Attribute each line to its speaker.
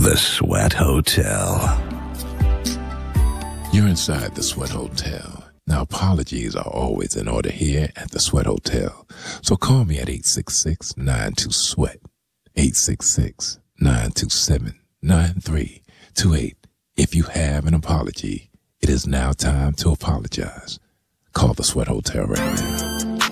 Speaker 1: The Sweat Hotel.
Speaker 2: You're inside the Sweat Hotel. Now, apologies are always in order here at the Sweat Hotel. So call me at 866-92-SWEAT, 866-927-9328. If you have an apology, it is now time to apologize. Call the Sweat Hotel right now.